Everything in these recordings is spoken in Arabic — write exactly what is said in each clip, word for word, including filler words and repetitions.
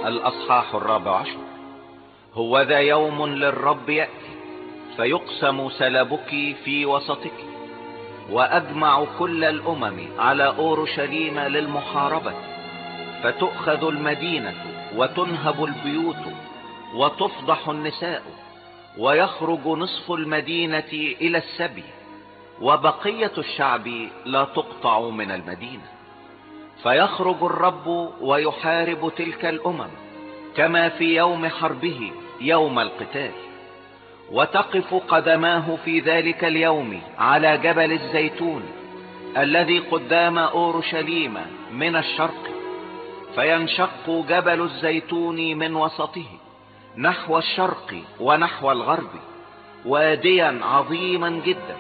الأصحاح الرابع عشر. هو ذا يوم للرب يأتي فيقسم سلبك في وسطك، وأجمع كل الأمم على أورشليم للمحاربة، فتؤخذ المدينة وتنهب البيوت وتفضح النساء، ويخرج نصف المدينة إلى السبي، وبقية الشعب لا تقطع من المدينة. فيخرج الرب ويحارب تلك الأمم كما في يوم حربه يوم القتال، وتقف قدماه في ذلك اليوم على جبل الزيتون الذي قدام أورشليم من الشرق، فينشق جبل الزيتون من وسطه نحو الشرق ونحو الغرب واديا عظيما جدا،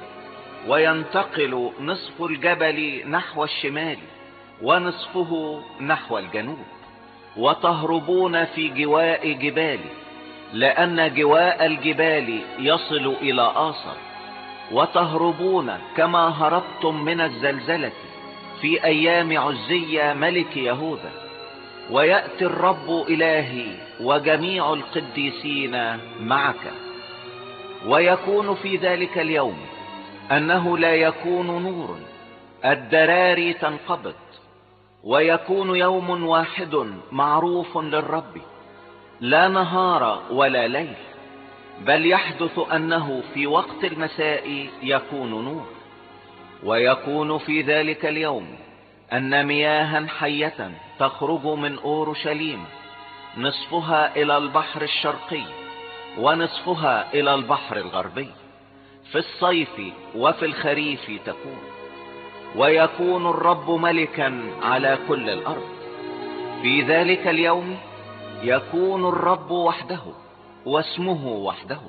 وينتقل نصف الجبل نحو الشمال ونصفه نحو الجنوب، وتهربون في جواء جبال، لأن جواء الجبال يصل إلى آصر، وتهربون كما هربتم من الزلزلة في أيام عزية ملك يهوذا. ويأتي الرب إلهي وجميع القديسين معك. ويكون في ذلك اليوم أنه لا يكون نور، الدراري تنقبض، ويكون يوم واحد معروف للرب، لا نهار ولا ليل، بل يحدث أنه في وقت المساء يكون نور. ويكون في ذلك اليوم أن مياها حية تخرج من أورشليم، نصفها إلى البحر الشرقي ونصفها إلى البحر الغربي، في الصيف وفي الخريف تكون. ويكون الرب ملكا على كل الأرض. في ذلك اليوم يكون الرب وحده واسمه وحده،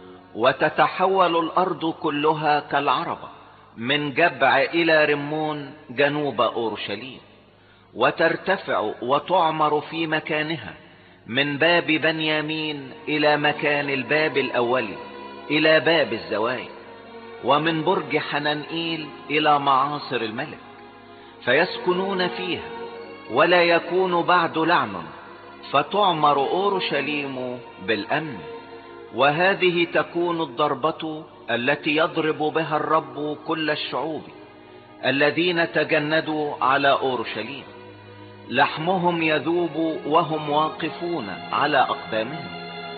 وتتحول الأرض كلها كالعربة من جبع إلى رمون جنوب أورشليم، وترتفع وتعمر في مكانها من باب بنيامين إلى مكان الباب الأول إلى باب الزوايا، ومن برج حنانئيل إلى معاصر الملك، فيسكنون فيها ولا يكون بعد لعن، فتعمر أورشليم بالأمن. وهذه تكون الضربة التي يضرب بها الرب كل الشعوب الذين تجندوا على أورشليم، لحمهم يذوب وهم واقفون على أقدامهم،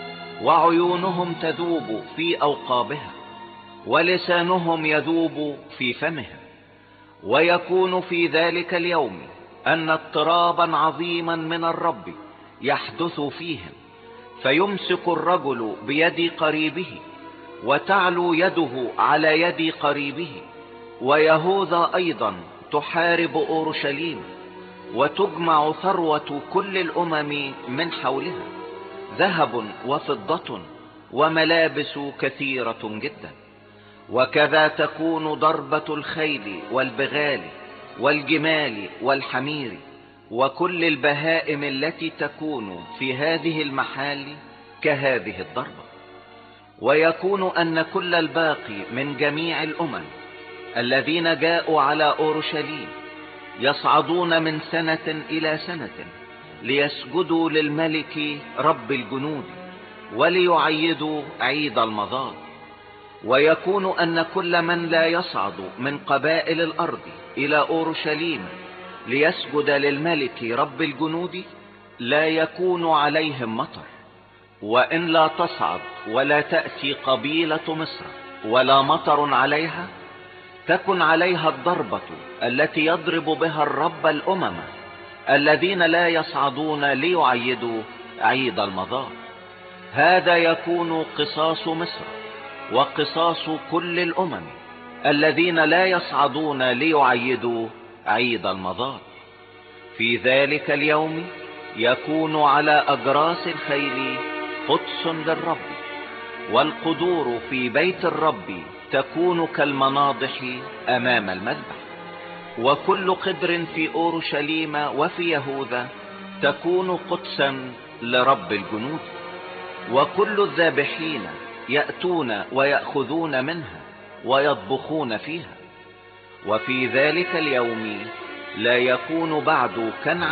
وعيونهم تذوب في أوقابها، ولسانهم يذوب في فمها. ويكون في ذلك اليوم أن اضطرابا عظيما من الرب يحدث فيهم، فيمسك الرجل بيد قريبه، وتعلو يده على يد قريبه، ويهوذا أيضا تحارب أورشليم، وتجمع ثروة كل الأمم من حولها، ذهب وفضة وملابس كثيرة جدا. وكذا تكون ضربة الخيل والبغال والجمال والحمير وكل البهائم التي تكون في هذه المحال كهذه الضربة. ويكون أن كل الباقي من جميع الأمم الذين جاءوا على أورشليم يصعدون من سنة إلى سنة ليسجدوا للملك رب الجنود وليعيدوا عيد المضار. ويكون أن كل من لا يصعد من قبائل الأرض إلى أورشليم ليسجد للملك رب الجنود لا يكون عليهم مطر، وإن لا تصعد ولا تأتي قبيلة مصر ولا مطر عليها، تكن عليها الضربة التي يضرب بها الرب الأمم الذين لا يصعدون ليعيدوا عيد المضار. هذا يكون قصاص مصر وقصاص كل الأمم الذين لا يصعدون ليعيدوا عيد المضار. في ذلك اليوم يكون على أجراس الخيل قدس للرب، والقدور في بيت الرب تكون كالمناضح أمام المذبح. وكل قدر في أورشليم وفي يهوذا تكون قدسا لرب الجنود، وكل الذابحين يأتون ويأخذون منها ويطبخون فيها. وفي ذلك اليوم لا يكون بعد كنعان